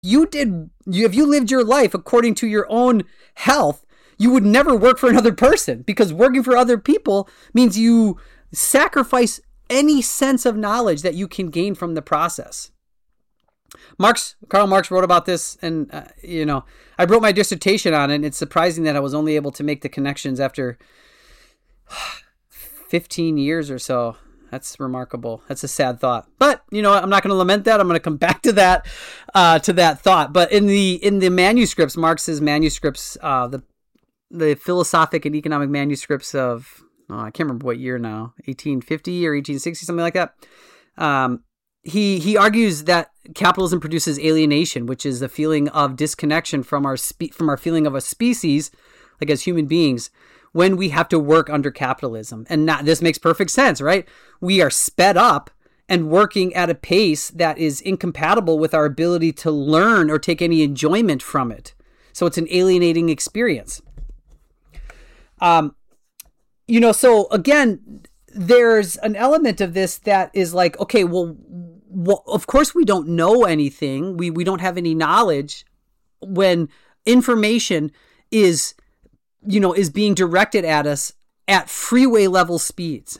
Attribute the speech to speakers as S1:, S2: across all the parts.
S1: if you lived your life according to your own health, you would never work for another person, because working for other people means you sacrifice any sense of knowledge that you can gain from the process. Karl Marx wrote about this, and I wrote my dissertation on it, and it's surprising that I was only able to make the connections after 15 years or so. That's remarkable. That's a sad thought. But, I'm not going to lament that. I'm going to come back to that thought. But in the manuscripts, Marx's manuscripts, the philosophic and economic manuscripts of, I can't remember what year now, 1850 or 1860, something like that. He argues that capitalism produces alienation, which is a feeling of disconnection from our feeling of a species, like as human beings, when we have to work under capitalism. And this makes perfect sense, right? We are sped up and working at a pace that is incompatible with our ability to learn or take any enjoyment from it. So it's an alienating experience. So again, there's an element of this that is like, okay, well, of course we don't know anything. We don't have any knowledge when information is being directed at us at freeway level speeds.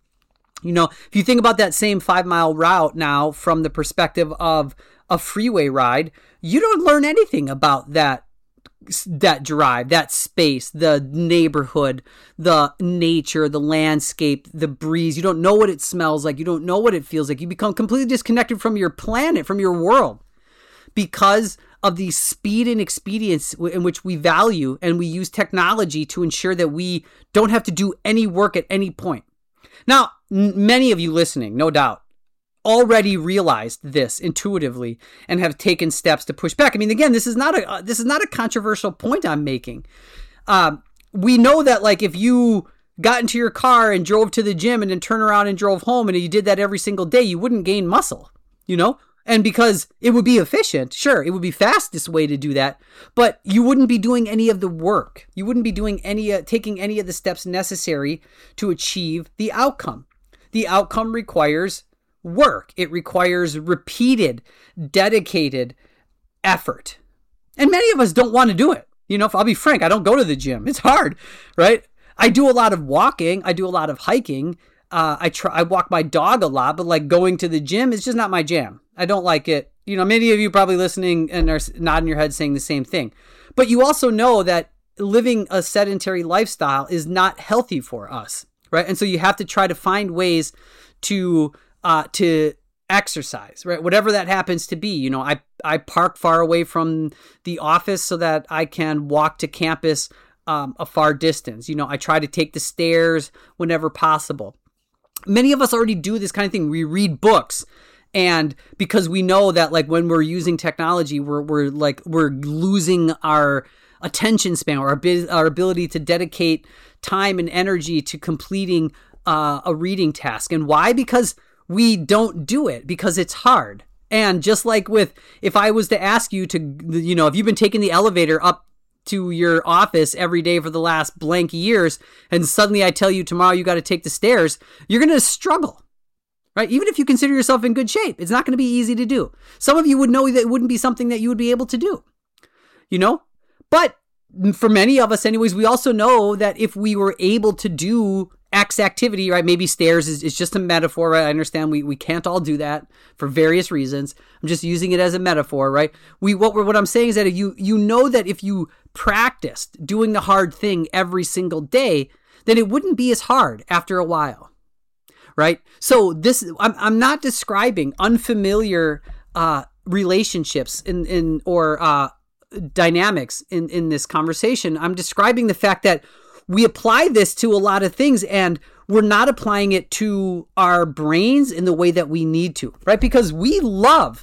S1: If you think about that same 5-mile route now from the perspective of a freeway ride, you don't learn anything about that drive, that space, the neighborhood, the nature, the landscape, the breeze. You don't know what it smells like. You don't know what it feels like. You become completely disconnected from your planet, from your world, because of the speed and expedience in which we value, and we use technology to ensure that we don't have to do any work at any point. Now, many of you listening, no doubt, already realized this intuitively and have taken steps to push back. I mean, again, this is not a controversial point I'm making. We know that, like, if you got into your car and drove to the gym and then turned around and drove home, and you did that every single day, you wouldn't gain muscle, And because it would be efficient, sure, it would be fastest way to do that, but you wouldn't be doing any of the work. You wouldn't be doing taking any of the steps necessary to achieve the outcome. The outcome requires work. It requires repeated, dedicated effort. And many of us don't want to do it. If I'll be frank, I don't go to the gym. It's hard, right? I do a lot of walking. I do a lot of hiking. I walk my dog a lot, but like going to the gym is just not my jam. I don't like it. Many of you probably listening and are nodding your head saying the same thing. But you also know that living a sedentary lifestyle is not healthy for us, right? And so you have to try to find ways to exercise, right? Whatever that happens to be. I park far away from the office so that I can walk to campus a far distance. I try to take the stairs whenever possible. Many of us already do this kind of thing. We read books, and because we know that, like, when we're using technology, we're losing our attention span, or our ability to dedicate time and energy to completing a reading task. And why? Because we don't do it, because it's hard. And just like if I was to ask you to, if you've been taking the elevator up to your office every day for the last blank years, and suddenly I tell you tomorrow you got to take the stairs, you're going to struggle, right? Even if you consider yourself in good shape, it's not going to be easy to do. Some of you would know that it wouldn't be something that you would be able to do, but for many of us anyways, we also know that if we were able to do X activity, right? Maybe stairs is just a metaphor, right? I understand we can't all do that for various reasons. I'm just using it as a metaphor, right? What I'm saying is that if you know that if you practiced doing the hard thing every single day, then it wouldn't be as hard after a while, right? So I'm not describing unfamiliar relationships or dynamics in this conversation. I'm describing the fact that we apply this to a lot of things, and we're not applying it to our brains in the way that we need to, right? Because we love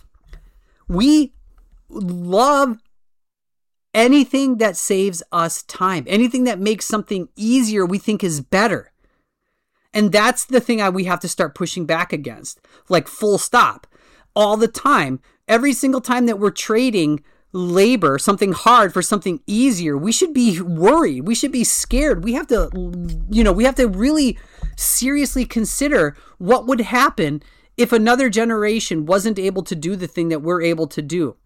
S1: anything that saves us time, anything that makes something easier we think is better. And that's the thing we have to start pushing back against, like full stop, all the time. Every single time that we're trading labor, something hard for something easier, we should be worried. We should be scared. We have to really seriously consider what would happen if another generation wasn't able to do the thing that we're able to do.